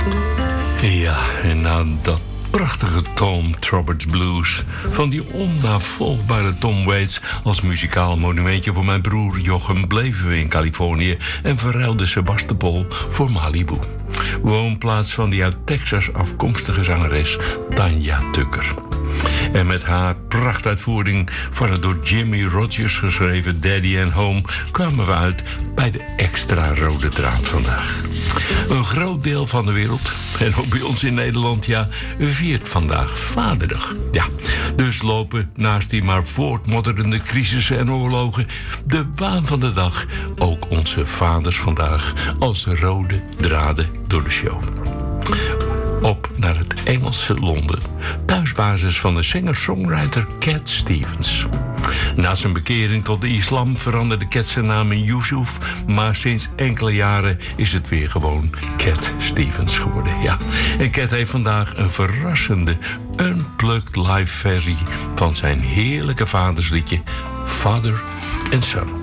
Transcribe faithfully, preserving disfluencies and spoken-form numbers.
Ja, en na dat prachtige Tom Roberts Blues van die onnavolgbare Tom Waits als muzikaal monumentje voor mijn broer Jochem bleven we in Californië en verruilde Sebastopol voor Malibu. Woonplaats van die uit Texas afkomstige zangeres Tanya Tucker. En met haar prachtuitvoering van het door Jimmy Rogers geschreven Daddy and Home kwamen we uit bij de extra rode draad vandaag. Een groot deel van de wereld, en ook bij ons in Nederland, ja, viert vandaag Vaderdag. Ja, dus lopen naast die maar voortmodderende crisissen en oorlogen de waan van de dag ook onze vaders vandaag als rode draden door de show. Op naar het Engelse Londen, thuisbasis van de singer-songwriter Cat Stevens. Na zijn bekering tot de islam veranderde Cat zijn naam in Yusuf, maar sinds enkele jaren is het weer gewoon Cat Stevens geworden. Ja. En Cat heeft vandaag een verrassende unplugged live versie van zijn heerlijke vadersliedje Father and Son.